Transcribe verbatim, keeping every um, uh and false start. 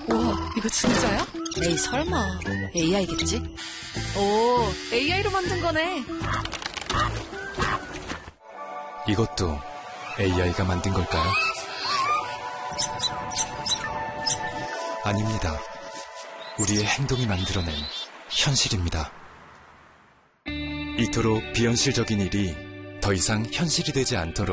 우와, 이거 진짜야? 에이, 설마. 에이아이겠지? 오, 에이아이로 만든 거네. 이것도 에이아이가 만든 걸까요? 아닙니다. 우리의 행동이 만들어낸 현실입니다. 이토록 비현실적인 일이 더 이상 현실이 되지 않도록